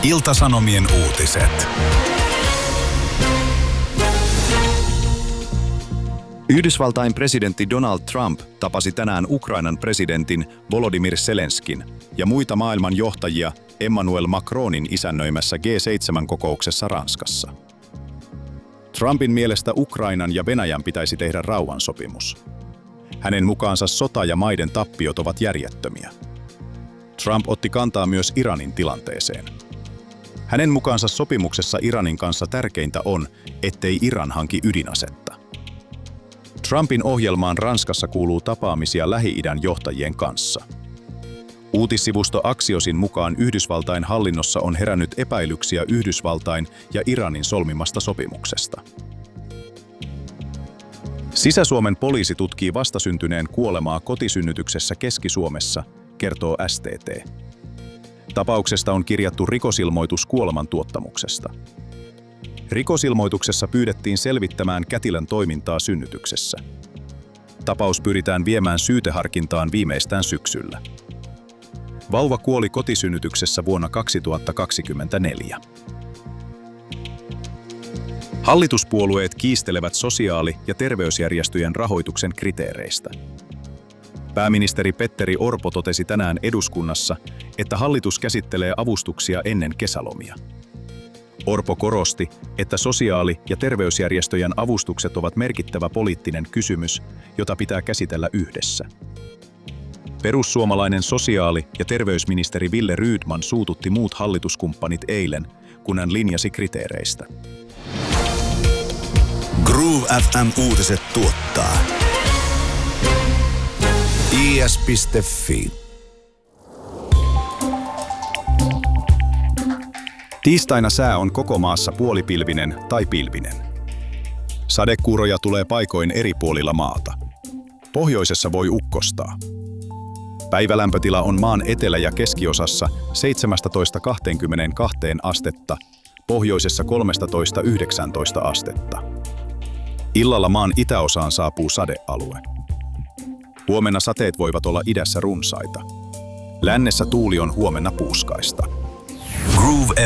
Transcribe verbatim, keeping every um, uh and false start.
Ilta-Sanomien uutiset. Yhdysvaltain presidentti Donald Trump tapasi tänään Ukrainan presidentin Volodymyr Zelenskin ja muita maailman johtajia Emmanuel Macronin isännöimässä G seitsemän -kokouksessa Ranskassa. Trumpin mielestä Ukrainan ja Venäjän pitäisi tehdä rauhansopimus. Hänen mukaansa sota ja maiden tappiot ovat järjettömiä. Trump otti kantaa myös Iranin tilanteeseen. Hänen mukaansa sopimuksessa Iranin kanssa tärkeintä on, ettei Iran hanki ydinasetta. Trumpin ohjelmaan Ranskassa kuuluu tapaamisia Lähi-idän johtajien kanssa. Uutissivusto Axiosin mukaan Yhdysvaltain hallinnossa on herännyt epäilyksiä Yhdysvaltain ja Iranin solmimasta sopimuksesta. Sisä-Suomen poliisi tutkii vastasyntyneen kuolemaa kotisynnytyksessä Keski-Suomessa, kertoo S T T. Tapauksesta on kirjattu rikosilmoitus kuolemantuottamuksesta. Rikosilmoituksessa pyydettiin selvittämään kätilön toimintaa synnytyksessä. Tapaus pyritään viemään syyteharkintaan viimeistään syksyllä. Vauva kuoli kotisynnytyksessä vuonna kaksituhattakaksikymmentäneljä. Hallituspuolueet kiistelevät sosiaali- ja terveysjärjestöjen rahoituksen kriteereistä. Pääministeri Petteri Orpo totesi tänään eduskunnassa, että hallitus käsittelee avustuksia ennen kesälomia. Orpo korosti, että sosiaali- ja terveysjärjestöjen avustukset ovat merkittävä poliittinen kysymys, jota pitää käsitellä yhdessä. Perussuomalainen sosiaali- ja terveysministeri Wille Rydman suututti muut hallituskumppanit eilen, kun hän linjasi kriteereistä. Groove F M-uutiset tuottaa I S piste Fi. Tiistaina sää on koko maassa puolipilvinen tai pilvinen. Sadekuuroja tulee paikoin eri puolilla maata. Pohjoisessa voi ukkostaa. Päivälämpötila on maan etelä- ja keskiosassa seitsemästätoista kaksikymmentäkaksi astetta, pohjoisessa kolmetoista yhdeksäntoista astetta. Illalla maan itäosaan saapuu sadealue. Huomenna sateet voivat olla idässä runsaita. Lännessä tuuli on huomenna puuskaista. Groove